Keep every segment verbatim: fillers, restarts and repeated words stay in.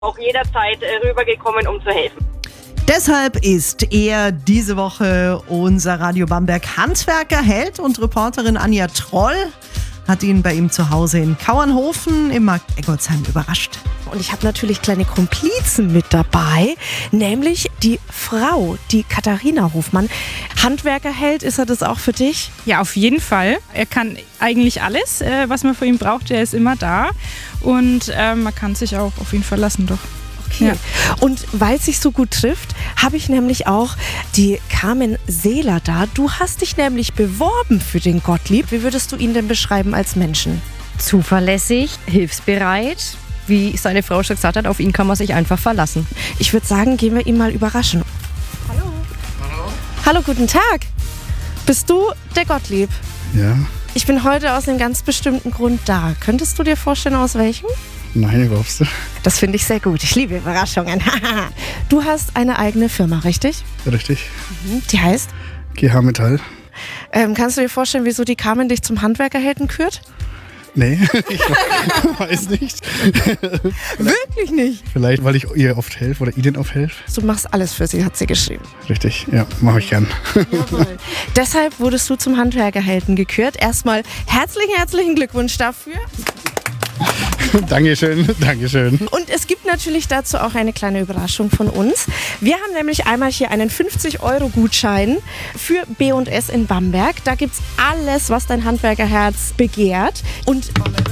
auch jederzeit äh, rübergekommen, um zu helfen. Deshalb ist er diese Woche unser Radio Bamberg Handwerkerheld und Reporterin Anja Troll hat ihn bei ihm zu Hause in Kauernhofen im Markt Egolsheim überrascht. Und ich habe natürlich kleine Komplizen mit dabei, nämlich die Frau, die Katharina Hofmann. Handwerkerheld, ist er das auch für dich? Ja, auf jeden Fall. Er kann eigentlich alles, äh, was man von ihm braucht. Er ist immer da und äh, man kann sich auch auf ihn verlassen, doch. Okay. Ja. Und weil es sich so gut trifft, habe ich nämlich auch die Carmen Seeler da. Du hast dich nämlich beworben für den Gottlieb. Wie würdest du ihn denn beschreiben als Menschen? Zuverlässig, hilfsbereit. Wie seine Frau schon gesagt hat, auf ihn kann man sich einfach verlassen. Ich würde sagen, gehen wir ihn mal überraschen. Hallo. Hallo. Hallo, guten Tag. Bist du der Gottlieb? Ja. Ich bin heute aus einem ganz bestimmten Grund da. Könntest du dir vorstellen, aus welchem? Nein, überhaupt nicht. Das finde ich sehr gut. Ich liebe Überraschungen. Du hast eine eigene Firma, richtig? Richtig. Mhm. Die heißt? G H Metall. Ähm, kannst du dir vorstellen, wieso die Carmen dich zum Handwerkerhelden kürt? Nee, ich weiß nicht. Wirklich nicht? Vielleicht, weil ich ihr oft helfe oder ihnen oft helfe. Du machst alles für sie, hat sie geschrieben. Richtig, ja, mache ich gern. Jawohl. Deshalb wurdest du zum Handwerkerhelden gekürt. Erstmal herzlichen, herzlichen Glückwunsch dafür. Dankeschön, Dankeschön. Und es gibt natürlich dazu auch eine kleine Überraschung von uns. Wir haben nämlich einmal hier einen fünfzig Euro Gutschein für B und S in Bamberg. Da gibt es alles, was dein Handwerkerherz begehrt. Und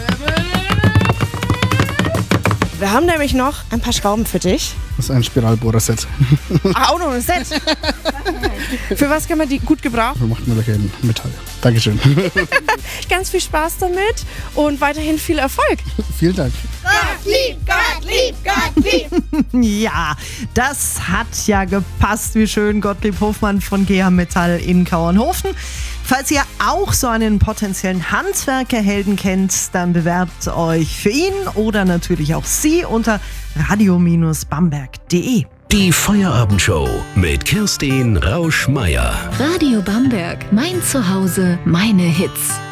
wir haben nämlich noch ein paar Schrauben für dich. Das ist ein Spiralbohrer-Set. Ah, auch noch ein Set. Für was kann man die gut gebrauchen? Wir machen wir welche in Metall. Dankeschön. Ganz viel Spaß damit und weiterhin viel Erfolg. Vielen Dank. Gottlieb, Gottlieb, Gottlieb! Ja, das hat ja gepasst. Wie schön, Gottlieb Hofmann von G H Metall in Kauernhofen. Falls ihr auch so einen potenziellen Handwerkerhelden kennt, dann bewerbt euch für ihn oder natürlich auch sie unter radio Bamberg punkt de. Die Feierabendshow mit Kerstin Rausch-Meier. Radio Bamberg, mein Zuhause, meine Hits.